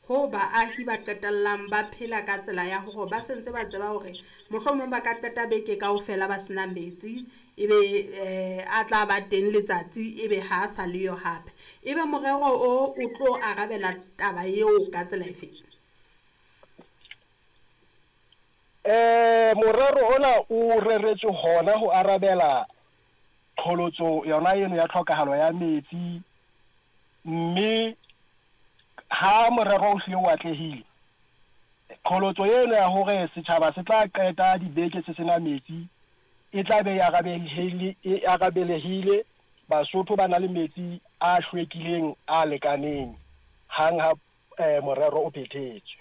ho baahi ba qetellang ba phela ka tsela ya hore ba sentse ba tseba hore mohlomong ba ka qeta beke kaofela ba sena metsi, ebe a tla ba teng letsatsi, ebe ha sa le yo hape. Ebe morero o tlo arabela taba eo ka tsela efe? Morero ona o reretswe hona ho arabela qholotso yona eno ya tlhokahalo ya metsi, mme ha morero o hlile o atlehile, qholotso eno ya hore setjhaba se tla qeta dibeke se sena metsi e tla be e arabelehile. Basotho ba na le metsi a hlwekileng a lekaneng hang ha morero o phethetswe.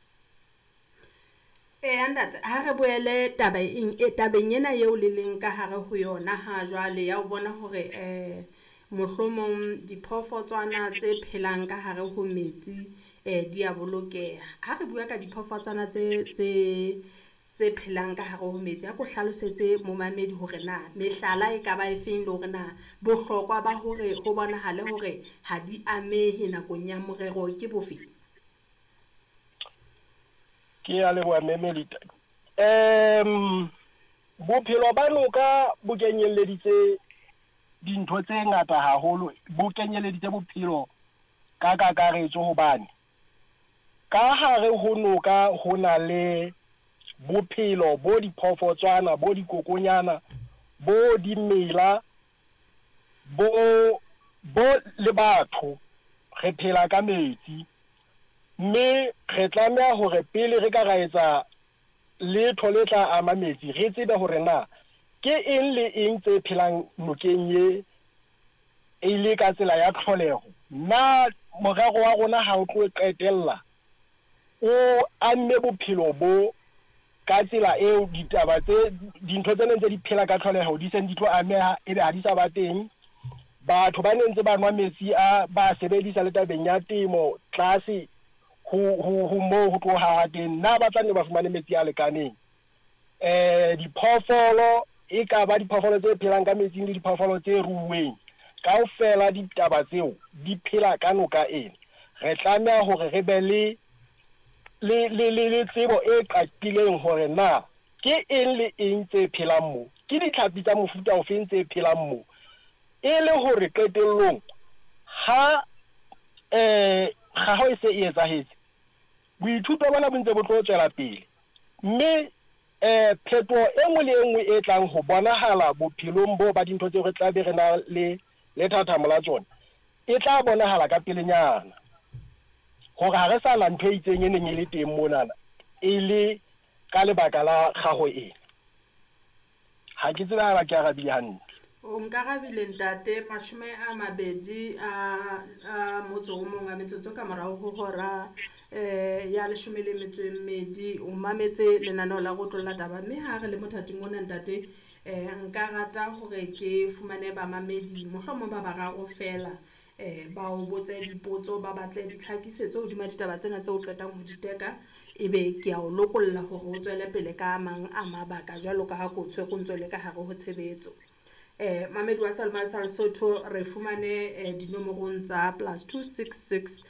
Ntate, ha re boele tabeng ena eo le leng ka hare ho yona ha jwale ya ho bona hore mohlomong diphofootswana tse phelang ka hare ho metsi di a bolokeha. Ha re bua ka diphofootswana tse phelang ka hare ho metsi, ha ko hlalosetse momamedi hore na mehlala e ka ba e feng, le hore na bohlokwa ba hore ho bonahale hore ha di amehe nakong ya morero ke bofe? Ke ya leboha Memelita. Bophelo ba noka bo kenyelleditse dintho tse ngata haholo, bo kenyelleditse bophelo ka kakaretso, hobane ka hare ho noka ho na le bophelo bo diphofootswana, bo dikokonyana, bo dimela, bo le batho. Re phela ka metsi, mme re tlameha hore pele re ka ra etsa letho le tla ama metsi, re tsebe hore na ke eng le eng tse phelang nokeng e le ka tsela ya tlholeho. Na morero wa rona ha o tlo qetella o amme bophelo bo ka tsela eo dintho tse neng tse di phela ka tlholeho di seng di tlo ameha, ebe ha di sa ba teng. Batho ba neng tse ba nwa metsi a ba sebedisa le tabeng ya temo tlase ho moo ho tloha teng, na ba tla nne ba fumane metsi a lekaneng. Diphoofolo e ka ba diphoofolo tse phelang ka metsing le diphoofolo tse ruuweng, kaofela ditaba tseo di phela ka noka ena. Re tlameha hore re be le tsebo e qaqileng hore na ke eng le eng tse phelang moo, ke ditlhapi tsa mofuta ofeng tse phelang moo, e le hore qetellong ha kgaho e se e etsahetse, boithuto bona bo ntse bo tlo tswela pele, mme phetoho e nngwe le e nngwe e tlang ho bonahala bophelong bo ba dintho tseo re tla be re na le thathamo la tsona, e tla bonahala ka pelenyana hore ha re sa na ntho e itseng e neng e le teng monana, e le ka lebaka la kgaho ena. Ha ke tseba ba ke arabile hantle. O nkarabile ntate, 20 a motso o mong a metsotso ka morao ho hora ya 12 o mametse lenaneo la go tlolla taba, mme ha re le mothating ona ntate, nka rata hore ke fumane bamamedi mohlomong ba bararo fela ba o botse dipotso, ba batle ditlhakisetso hodima ditaba tsena tse o qetang ho di teka, ebe ke a o lokolla hore o tswele pele ka mang a mabaka jwalo ka ha ko tshwere ntse le ka hare ho tshebetso. Mamedi wa Salma sa Lesotho re fumane dinomorong tsa +266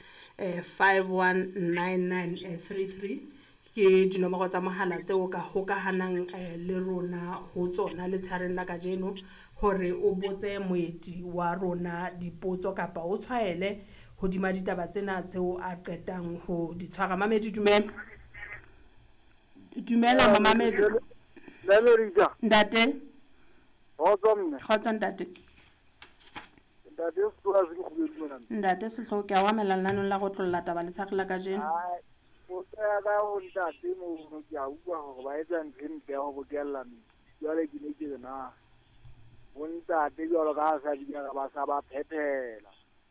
519933 ke dinomoro tsa mohala tseo ka hokahanang le rona ho tsona letshareng la kajeno, hore o botse moeti wa rona dipotso kapa o tshwaele hodima ditaba tsena tseo a qetang ho di tshwara. Mamedi dumela Mamedi. Ntate kgotsa ntate. Ntate sehloho ke a wamela lenanong la go tlolla taba letshare la kajeno. O tsaya ka ho ntate mo ke a utlwa hore ba etsa ntho e ntle ya ho bokella metsi. Jwale ke ne ke re na ho ntate jwalo ka ha sa dira ba sa ba phethela,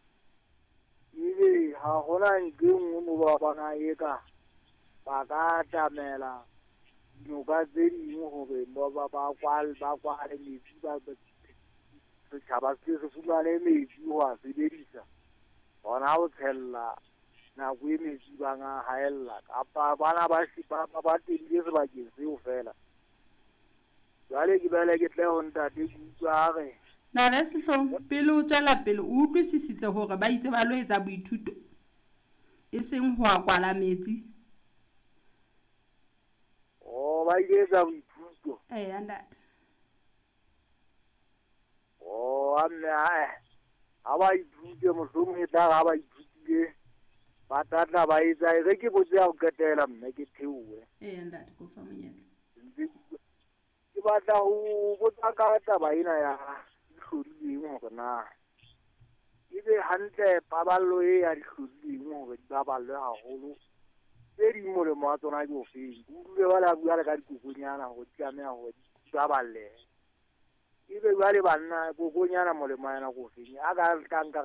ebe ha hona ntho e nngwe mo ba bona eka ba ka tlamela dinoka tse dingwe hore ba kwale metsi, setjhaba se fumane metsi ho a sebedisa hona ho tshella nako e metsi ba nga haella, kapa bana ba tebile sebakeng seo fela. Jwale ke bele ke tle ho ntate ke utlwa re na le sehloho pele o tswela pele o utlwisisitse hore ba itse ba lo etsa boithuto e seng ho a kwala metsi. ba ile tsa boithuto Ntate. amme ha ba ithute mohlomong e tla ha ba ithutile ba tlatla ba etsa ge ke botse ya go ketela mme ke theowe Ntate ko fa monyetla. ke batla ho botsa ka taba ena ya dihlodileng hore na ebe hantle paballo e ya dihlodileng hore di baballwe haholo tse ding molemo wa tsona ke ofeng o dule ba la bua le ka dikokonyana hore di tlameha hore di baballehe ebe jwale banna kokonyana molemo wa yona ke ofeng a ka nka